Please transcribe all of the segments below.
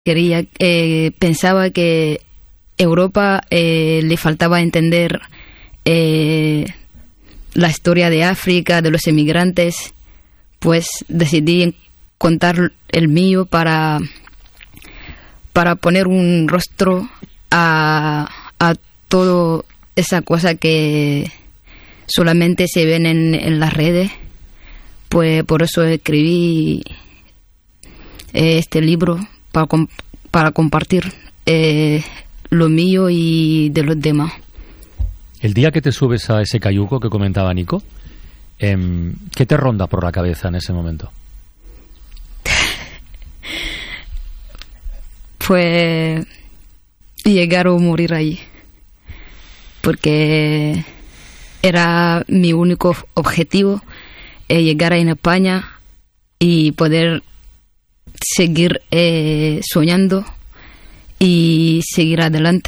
pensaba que Europa le faltaba entender la historia de África, de los emigrantes, pues decidí contar el mío para poner un rostro a toda esa cosa que solamente se ven en las redes. Pues por eso escribí este libro, para compartir lo mío y de los demás. El día que te subes a ese cayuco que comentaba Nico, ¿qué te ronda por la cabeza en ese momento? Pues llegar o morir allí, porque era mi único objetivo, llegar en España y poder seguir soñando y seguir adelante.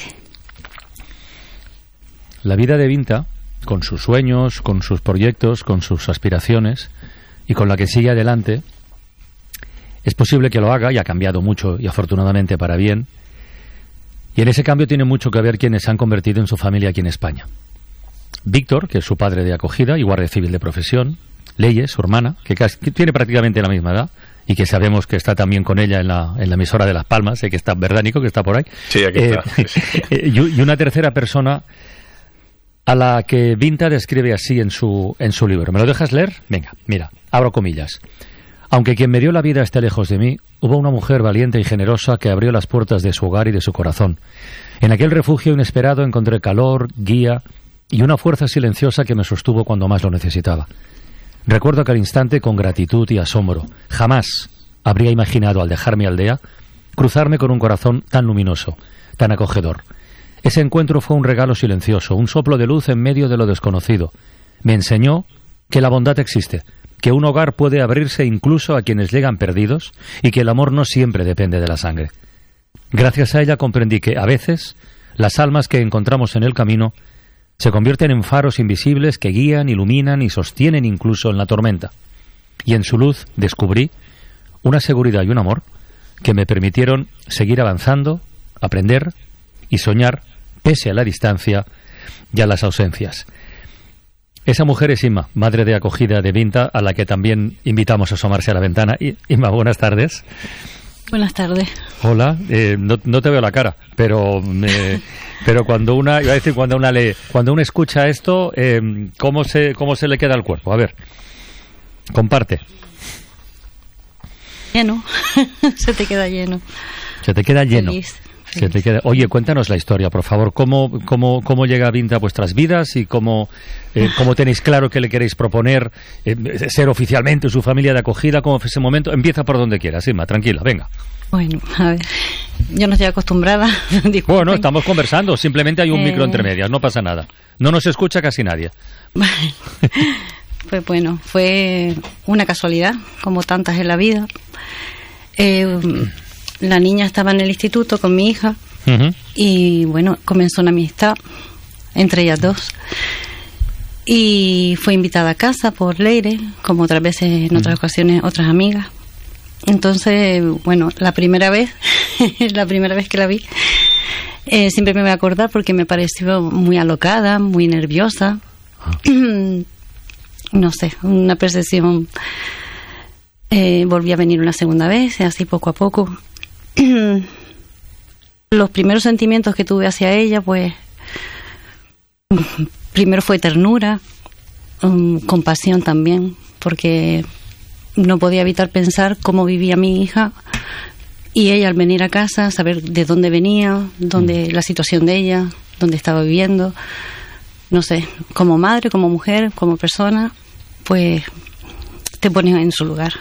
La vida de Binta, con sus sueños, con sus proyectos, con sus aspiraciones y con la que sigue adelante, es posible que lo haga, y ha cambiado mucho y afortunadamente para bien, y en ese cambio tiene mucho que ver quienes se han convertido en su familia aquí en España. Víctor, que es su padre de acogida y guardia civil de profesión; Leyes, su hermana, que tiene prácticamente la misma edad y que sabemos que está también con ella en la emisora de Las Palmas, que está, ¿verdad, Nico?, que está por ahí. Sí, aquí está. Y una tercera persona a la que Binta describe así en su libro. ¿Me lo dejas leer? Venga, mira, abro comillas. Aunque quien me dio la vida esté lejos de mí, hubo una mujer valiente y generosa que abrió las puertas de su hogar y de su corazón. En aquel refugio inesperado encontré calor, guía y una fuerza silenciosa que me sostuvo cuando más lo necesitaba. Recuerdo aquel instante con gratitud y asombro. Jamás habría imaginado, al dejar mi aldea, cruzarme con un corazón tan luminoso, tan acogedor. Ese encuentro fue un regalo silencioso, un soplo de luz en medio de lo desconocido. Me enseñó que la bondad existe, que un hogar puede abrirse incluso a quienes llegan perdidos y que el amor no siempre depende de la sangre. Gracias a ella comprendí que, a veces, las almas que encontramos en el camino se convierten en faros invisibles que guían, iluminan y sostienen incluso en la tormenta. Y en su luz descubrí una seguridad y un amor que me permitieron seguir avanzando, aprender y soñar pese a la distancia y a las ausencias. Esa mujer es Inma, madre de acogida de Binta, a la que también invitamos a asomarse a la ventana. Inma, buenas tardes. Buenas tardes. Hola, no te veo la cara, pero cuando una escucha esto, ¿cómo se le queda al cuerpo? A ver, comparte. Lleno, se te queda lleno. Se te queda lleno. Feliz. Se te queda... Oye, cuéntanos la historia, por favor. ¿Cómo llega Binta a vuestras vidas y cómo tenéis claro que le queréis proponer ser oficialmente su familia de acogida? ¿Cómo fue ese momento? Empieza por donde quieras, Inma, tranquila, venga. Bueno, a ver, yo no estoy acostumbrada. Bueno, estamos conversando, simplemente hay un micro entre medias, no pasa nada. No nos escucha casi nadie. Pues bueno, fue una casualidad, como tantas en la vida. La niña estaba en el instituto con mi hija. Uh-huh. Y bueno, comenzó una amistad entre ellas dos. Y fue invitada a casa por Leire, como otras veces en otras ocasiones otras amigas. Entonces, bueno, la primera vez que la vi, siempre me voy a acordar porque me pareció muy alocada, muy nerviosa. No sé, una percepción. Volví a venir una segunda vez, así poco a poco. Los primeros sentimientos que tuve hacia ella, pues, primero fue ternura, compasión también, porque no podía evitar pensar cómo vivía mi hija y ella al venir a casa, saber de dónde venía, la situación de ella, dónde estaba viviendo. No sé, como madre, como mujer, como persona, pues te pones en su lugar.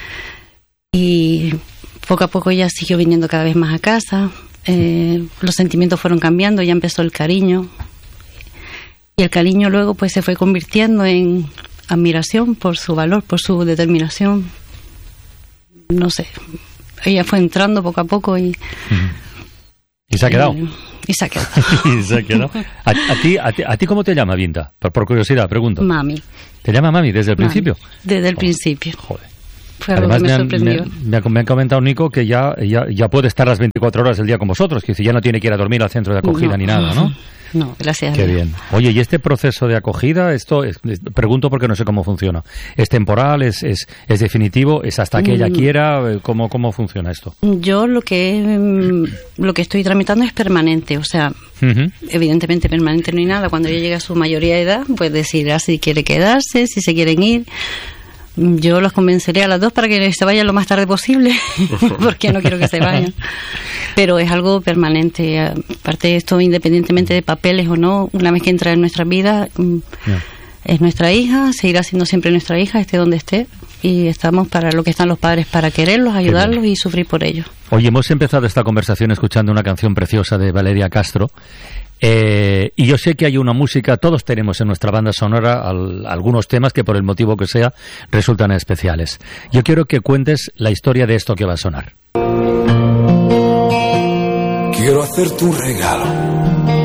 Y poco a poco ella siguió viniendo cada vez más a casa, los sentimientos fueron cambiando, ya empezó el cariño, y el cariño luego pues se fue convirtiendo en admiración por su valor, por su determinación. No sé, ella fue entrando poco a poco y se ha quedado. Y se ha quedado. Y se ha quedado. ¿A ti cómo te llama, Binta? Por curiosidad, pregunto. Mami. ¿Te llama Mami desde el principio? Desde el principio. Joder. Fue algo Además, que me sorprendió. me han comentado, Nico, que ya puede estar las 24 horas del día con vosotros, que ya no tiene que ir a dormir al centro de acogida ni nada, ¿no? No, gracias a Qué Dios. bien. Oye, ¿y este proceso de acogida, pregunto porque no sé cómo funciona, ¿es temporal, es definitivo, es hasta que ella quiera? ¿Cómo funciona esto? Yo lo que estoy tramitando es permanente, o sea, evidentemente permanente no hay nada. Cuando ella llegue a su mayoría de edad, pues decidirá si quiere quedarse, si se quieren ir. Yo los convenceré a las dos para que se vayan lo más tarde posible, porque no quiero que se vayan. Pero es algo permanente. Aparte de esto, independientemente de papeles o no, una vez que entra en nuestra vida, es nuestra hija, seguirá siendo siempre nuestra hija, esté donde esté. Y estamos para lo que están los padres, para quererlos, ayudarlos y sufrir por ellos. Oye, hemos empezado esta conversación escuchando una canción preciosa de Valeria Castro. Y yo sé que hay una música, todos tenemos en nuestra banda sonora algunos temas que por el motivo que sea resultan especiales. Yo quiero que cuentes la historia de esto que va a sonar. Quiero hacerte un regalo